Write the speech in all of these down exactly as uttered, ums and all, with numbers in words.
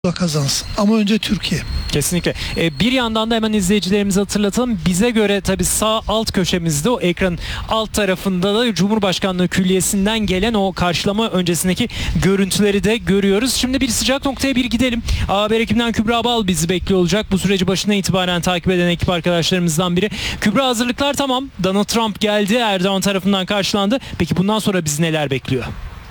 kazansın. Ama önce Türkiye. Kesinlikle. Ee, bir yandan da hemen izleyicilerimize hatırlatalım. Bize göre tabii sağ alt köşemizde, o ekranın alt tarafında da Cumhurbaşkanlığı Külliyesi'nden gelen o karşılama öncesindeki görüntüleri de görüyoruz. Şimdi bir sıcak noktaya bir gidelim. A Haber ekibinden Kübra Bal bizi bekliyor olacak. Bu süreci başından itibaren takip eden ekip arkadaşlarımızdan biri. Kübra, hazırlıklar tamam. Donald Trump geldi. Erdoğan tarafından karşılandı. Peki bundan sonra bizi neler bekliyor?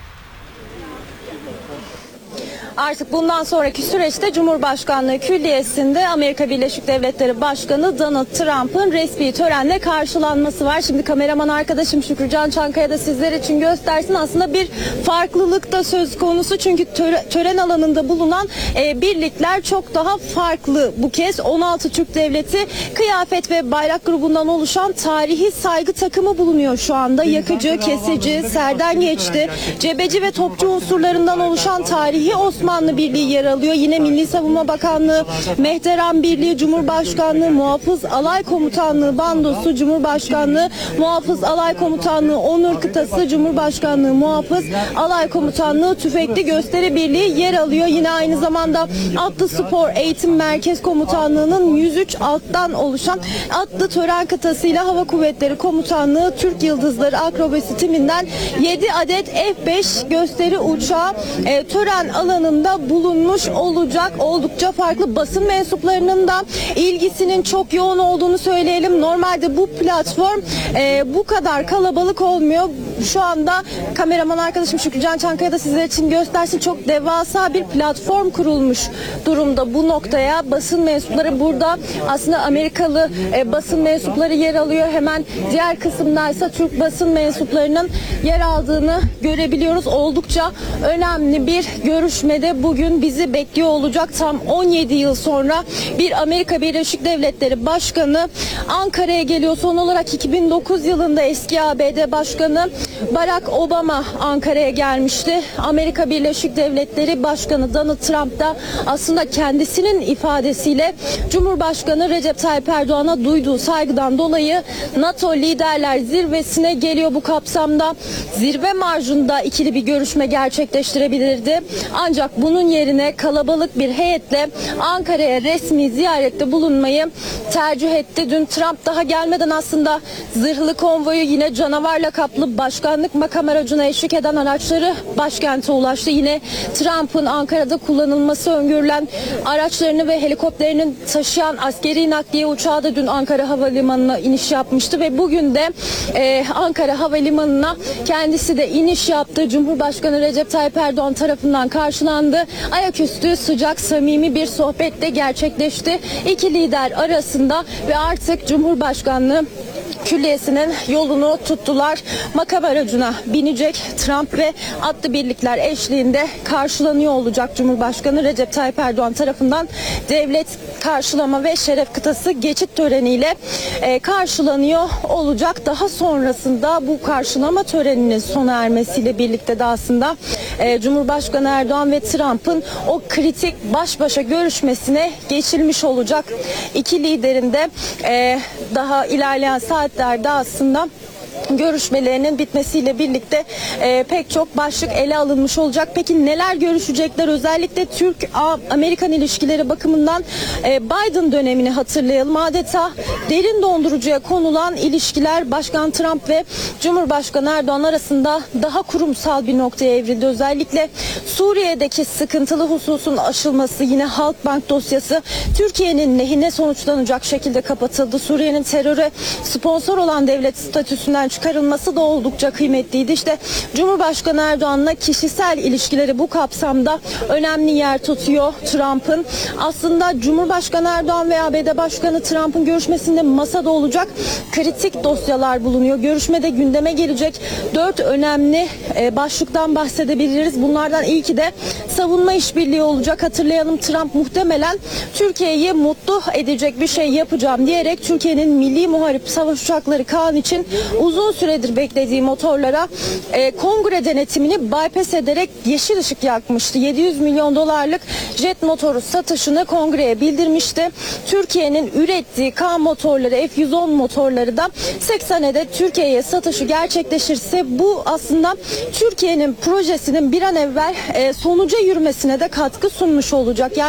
Artık bundan sonraki süreçte Cumhurbaşkanlığı Külliyesi'nde Amerika Birleşik Devletleri Başkanı Donald Trump'ın resmi törenle karşılanması var. Şimdi kameraman arkadaşım Şükrücan Çankaya da sizler için göstersin. Aslında bir farklılık da söz konusu, çünkü töre, tören alanında bulunan e, birlikler çok daha farklı bu kez. on altı Türk Devleti kıyafet ve bayrak grubundan oluşan tarihi saygı takımı bulunuyor şu anda. Yakıcı, kesici, serden geçti, cebeci ve topçu unsurlarından oluşan tarihi Osmanlı Osmanlı Birliği yer alıyor. Yine Milli Savunma Bakanlığı, Mehteran Birliği, Cumhurbaşkanlığı Muhafız Alay Komutanlığı Bandosu, Cumhurbaşkanlığı Muhafız Alay Komutanlığı Onur Kıtası, Cumhurbaşkanlığı Muhafız Alay Komutanlığı Tüfekli Gösteri Birliği yer alıyor. Yine aynı zamanda Atlı Spor Eğitim Merkez Komutanlığı'nın yüz üç alttan oluşan Atlı Tören Kıtası'yla Hava Kuvvetleri Komutanlığı Türk Yıldızları Akrobasi timinden yedi adet F beş gösteri uçağı e, tören alanında bulunmuş olacak. Oldukça farklı, basın mensuplarının da ilgisinin çok yoğun olduğunu söyleyelim. Normalde bu platform e, bu kadar kalabalık olmuyor. Şu anda kameraman arkadaşım Şükrücan Çankaya da sizler için göstersin. Çok devasa bir platform kurulmuş durumda bu noktaya. Basın mensupları burada, aslında Amerikalı e, basın mensupları yer alıyor. Hemen diğer kısımdaysa Türk basın mensuplarının yer aldığını görebiliyoruz. Oldukça önemli bir görüşmede bugün bizi bekliyor olacak. Tam on yedi yıl sonra bir Amerika Birleşik Devletleri Başkanı Ankara'ya geliyor. Son olarak iki bin dokuz yılında eski A B D Başkanı Barack Obama Ankara'ya gelmişti. Amerika Birleşik Devletleri Başkanı Donald Trump da aslında kendisinin ifadesiyle Cumhurbaşkanı Recep Tayyip Erdoğan'a duyduğu saygıdan dolayı NATO Liderler Zirvesi'ne geliyor. Bu kapsamda zirve marjında ikili bir görüşme gerçekleştirebilirdi. Ancak bunun yerine kalabalık bir heyetle Ankara'ya resmi ziyarette bulunmayı tercih etti. Dün Trump daha gelmeden aslında zırhlı konvoyu, yine canavarla kaplı başkanlık makam aracına eşlik eden araçları başkente ulaştı. Yine Trump'ın Ankara'da kullanılması öngörülen araçlarını ve helikopterinin taşıyan askeri nakliye uçağı da dün Ankara Havalimanı'na iniş yapmıştı ve bugün de e, Ankara Havalimanı'na kendisi de iniş yaptı. Cumhurbaşkanı Recep Tayyip Erdoğan tarafından karşılandı. Ayaküstü sıcak, samimi bir sohbet de gerçekleşti İki lider arasında ve artık Cumhurbaşkanlığı Külliyesi'nin yolunu tuttular. Makam aracına binecek Trump ve atlı birlikler eşliğinde karşılanıyor olacak Cumhurbaşkanı Recep Tayyip Erdoğan tarafından. Devlet karşılama ve şeref kıtası geçit töreniyle e, karşılanıyor olacak. Daha sonrasında bu karşılama töreninin sona ermesiyle birlikte de aslında e, Cumhurbaşkanı Erdoğan ve Trump'ın o kritik baş başa görüşmesine geçilmiş olacak. İki liderin de e, daha ilerleyen saatlerde aslında görüşmelerinin bitmesiyle birlikte e, pek çok başlık ele alınmış olacak. Peki neler görüşecekler? Özellikle Türk-Amerikan ilişkileri bakımından e, Biden dönemini hatırlayalım. Adeta derin dondurucuya konulan ilişkiler Başkan Trump ve Cumhurbaşkanı Erdoğan arasında daha kurumsal bir noktaya evrildi. Özellikle Suriye'deki sıkıntılı hususun aşılması, yine Halkbank dosyası Türkiye'nin lehine sonuçlanacak şekilde kapatıldı. Suriye'nin teröre sponsor olan devlet statüsünden çıkarılması da oldukça kıymetliydi. İşte Cumhurbaşkanı Erdoğan'la kişisel ilişkileri bu kapsamda önemli yer tutuyor Trump'ın. Aslında Cumhurbaşkanı Erdoğan ve A B D Başkanı Trump'ın görüşmesinde masada olacak kritik dosyalar bulunuyor. Görüşmede gündeme gelecek dört önemli e, başlıktan bahsedebiliriz. Bunlardan ilki de savunma işbirliği olacak. Hatırlayalım, Trump muhtemelen Türkiye'yi mutlu edecek bir şey yapacağım diyerek Türkiye'nin milli muharip savaş uçakları Kaan için uzun uzun süredir beklediği motorlara e, kongre denetimini bypass ederek yeşil ışık yakmıştı. yedi yüz milyon dolarlık jet motoru satışını kongreye bildirmişti. Türkiye'nin ürettiği K motorları, F yüz on motorları da seksen adet Türkiye'ye satışı gerçekleşirse bu aslında Türkiye'nin projesinin bir an evvel e, sonuca yürümesine de katkı sunmuş olacak. Yani